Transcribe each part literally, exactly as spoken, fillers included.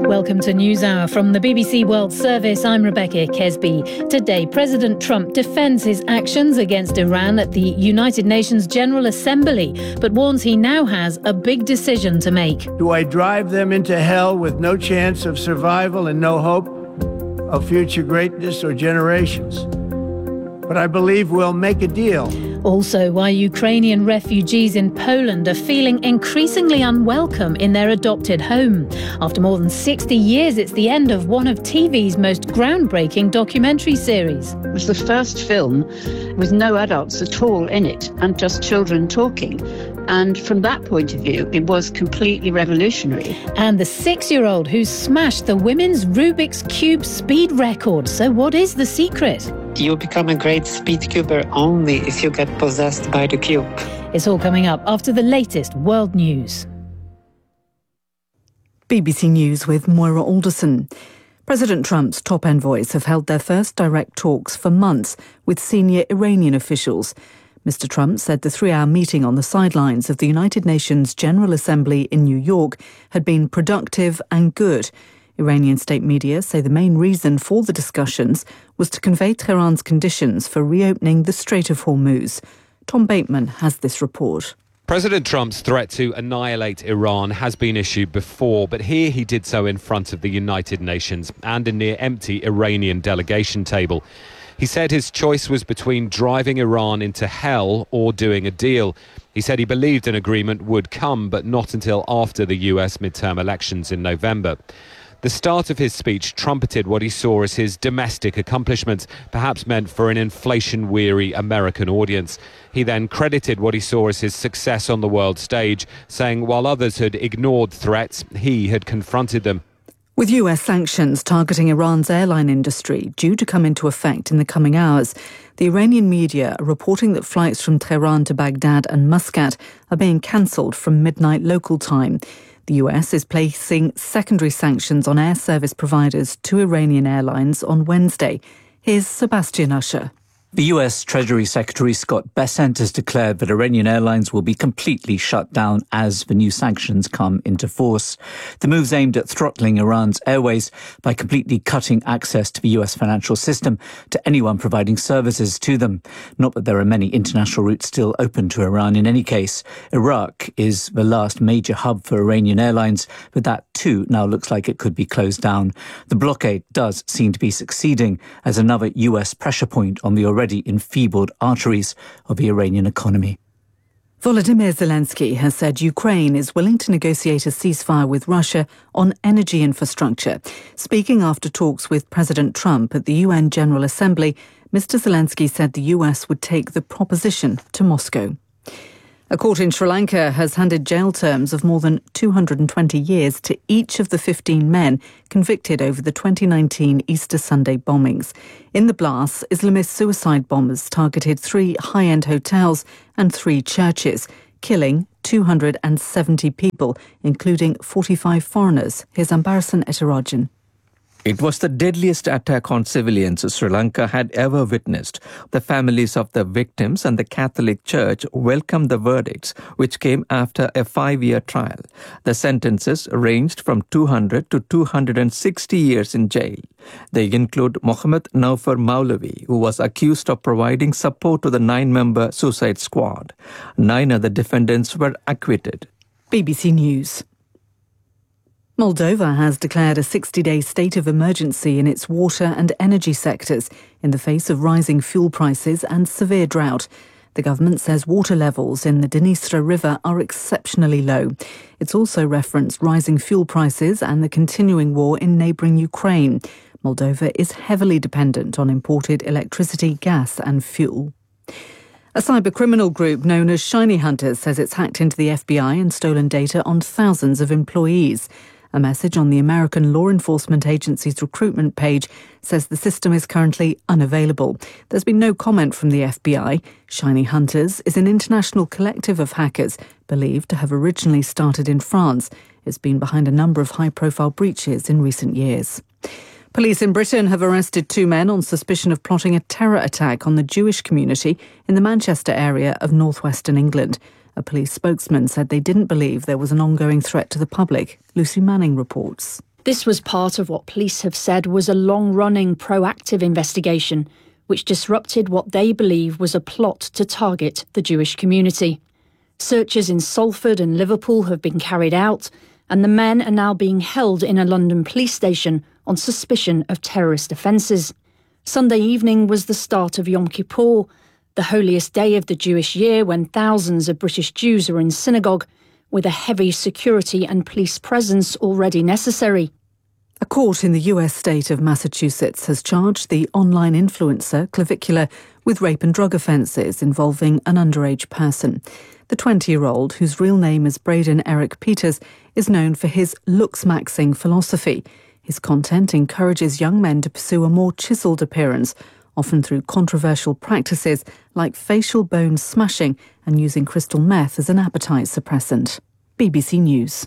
Welcome to NewsHour from the B B C World Service. I'm Rebecca Kesby. Today, President Trump defends his actions against Iran at the United Nations General Assembly, but warns he now has a big decision to make. Do I drive them into hell with no chance of survival and no hope of future greatness or generations? But I believe we'll make a deal. Also, why Ukrainian refugees in Poland are feeling increasingly unwelcome in their adopted home. After more than sixty years, it's the end of one of T V's most groundbreaking documentary series. It was the first film with no adults at all in it and just children talking. And from that point of view, it was completely revolutionary. And the six-year-old who smashed the women's Rubik's Cube speed record. So what is the secret? You become a great speed cuber only if you get possessed by the cube. It's all coming up after the latest world news. B B C News with Moira Alderson. President Trump's top envoys have held their first direct talks for months with senior Iranian officials. Mister Trump said the three-hour meeting on the sidelines of the United Nations General Assembly in New York had been productive and good. Iranian state media say the main reason for the discussions was to convey Tehran's conditions for reopening the Strait of Hormuz. Tom Bateman has this report. President Trump's threat to annihilate Iran has been issued before, but here he did so in front of the United Nations and a near-empty Iranian delegation table. He said his choice was between driving Iran into hell or doing a deal. He said he believed an agreement would come, but not until after the U S midterm elections in November. The start of his speech trumpeted what he saw as his domestic accomplishments, perhaps meant for an inflation-weary American audience. He then credited what he saw as his success on the world stage, saying while others had ignored threats, he had confronted them. With U S sanctions targeting Iran's airline industry due to come into effect in the coming hours, the Iranian media are reporting that flights from Tehran to Baghdad and Muscat are being cancelled from midnight local time. The U S is placing secondary sanctions on air service providers to Iranian airlines on Wednesday. Here's Sebastian Usher. The U S Treasury Secretary Scott Bessent has declared that Iranian airlines will be completely shut down as the new sanctions come into force. The move's aimed at throttling Iran's airways by completely cutting access to the U S financial system to anyone providing services to them. Not that there are many international routes still open to Iran in any case. Iraq is the last major hub for Iranian airlines, but that too now looks like it could be closed down. The blockade does seem to be succeeding as another U S pressure point on the already enfeebled arteries of the Iranian economy. Volodymyr Zelensky has said Ukraine is willing to negotiate a ceasefire with Russia on energy infrastructure. Speaking after talks with President Trump at the U N General Assembly, Mister Zelensky said the U S would take the proposition to Moscow. A court in Sri Lanka has handed jail terms of more than two hundred twenty years to each of the fifteen men convicted over the twenty nineteen Easter Sunday bombings. In the blasts, Islamist suicide bombers targeted three high-end hotels and three churches, killing two hundred seventy people, including forty-five foreigners. Here's Ambarasan Etarajan. It was the deadliest attack on civilians Sri Lanka had ever witnessed. The families of the victims and the Catholic Church welcomed the verdicts, which came after a five-year trial. The sentences ranged from two hundred to two hundred sixty years in jail. They include Mohammed Naufar Maulavi, who was accused of providing support to the nine-member suicide squad. Nine other defendants were acquitted. B B C News. Moldova has declared a sixty-day state of emergency in its water and energy sectors in the face of rising fuel prices and severe drought. The government says water levels in the Dniester River are exceptionally low. It's also referenced rising fuel prices and the continuing war in neighbouring Ukraine. Moldova is heavily dependent on imported electricity, gas and fuel. A cybercriminal group known as Shiny Hunters says it's hacked into the F B I and stolen data on thousands of employees. A message on the American Law Enforcement Agency's recruitment page says the system is currently unavailable. There's been no comment from the F B I. Shiny Hunters is an international collective of hackers believed to have originally started in France. It's been behind a number of high-profile breaches in recent years. Police in Britain have arrested two men on suspicion of plotting a terror attack on the Jewish community in the Manchester area of northwestern England. A police spokesman said they didn't believe there was an ongoing threat to the public. Lucy Manning reports. This was part of what police have said was a long-running proactive investigation, which disrupted what they believe was a plot to target the Jewish community. Searches in Salford and Liverpool have been carried out, and the men are now being held in a London police station on suspicion of terrorist offences. Sunday evening was the start of Yom Kippur, the holiest day of the Jewish year, when thousands of British Jews are in synagogue, with a heavy security and police presence already necessary. A court in the U S state of Massachusetts has charged the online influencer Clavicula with rape and drug offences involving an underage person. The twenty-year-old, whose real name is Braden Eric Peters, is known for his looks-maxing philosophy. His content encourages young men to pursue a more chiselled appearance, often through controversial practices like facial bone smashing and using crystal meth as an appetite suppressant. B B C News.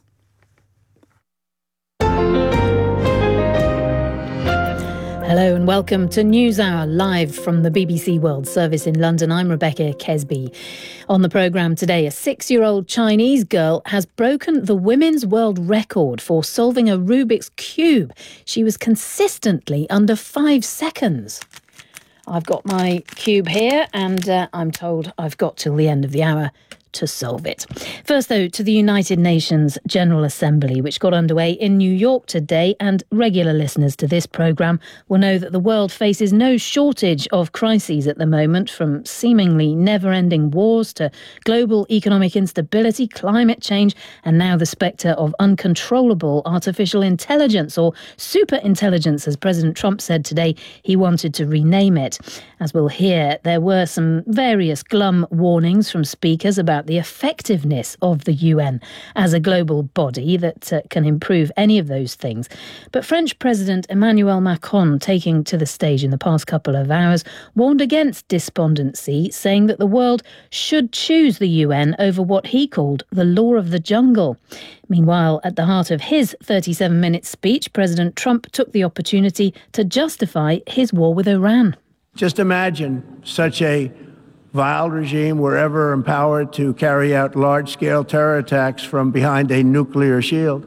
Hello and welcome to NewsHour, live from the B B C World Service in London. I'm Rebecca Kesby. On the programme today, a six-year-old Chinese girl has broken the women's world record for solving a Rubik's Cube. She was consistently under five seconds. I've got my cube here and uh, I'm told I've got till the end of the hour to solve it. First, though, to the United Nations General Assembly, which got underway in New York today, and regular listeners to this programme will know that the world faces no shortage of crises at the moment, from seemingly never-ending wars to global economic instability, climate change, and now the spectre of uncontrollable artificial intelligence, or superintelligence, as President Trump said today he wanted to rename it. As we'll hear, there were some various glum warnings from speakers about the effectiveness of the U N as a global body that uh, can improve any of those things. But French President Emmanuel Macron, taking to the stage in the past couple of hours, warned against despondency, saying that the world should choose the U N over what he called the law of the jungle. Meanwhile, at the heart of his thirty-seven minute speech, President Trump took the opportunity to justify his war with Iran. Just imagine such a vile regime were ever empowered to carry out large-scale terror attacks from behind a nuclear shield.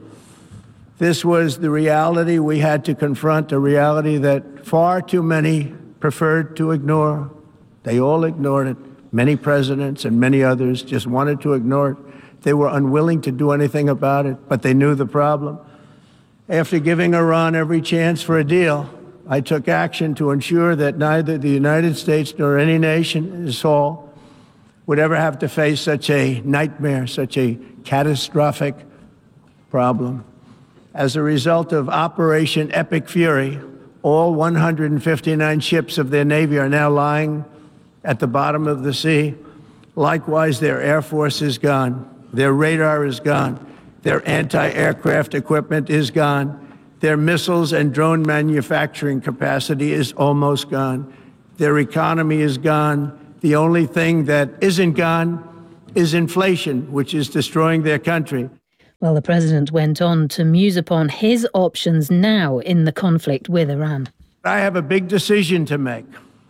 This was the reality we had to confront, a reality that far too many preferred to ignore. They all ignored it. Many presidents and many others just wanted to ignore it. They were unwilling to do anything about it, but they knew the problem. After giving Iran every chance for a deal, I took action to ensure that neither the United States nor any nation in this hall would ever have to face such a nightmare, such a catastrophic problem. As a result of Operation Epic Fury, all one hundred fifty-nine ships of their Navy are now lying at the bottom of the sea. Likewise, their Air Force is gone. Their radar is gone. Their anti-aircraft equipment is gone. Their missiles and drone manufacturing capacity is almost gone. Their economy is gone. The only thing that isn't gone is inflation, which is destroying their country. Well, the president went on to muse upon his options now in the conflict with Iran. I have a big decision to make.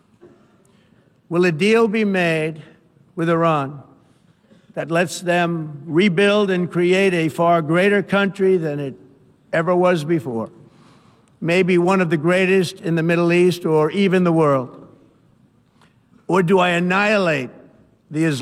Will a deal be made with Iran that lets them rebuild and create a far greater country than it ever was before, maybe one of the greatest in the Middle East or even the world? Or do I annihilate the Islamic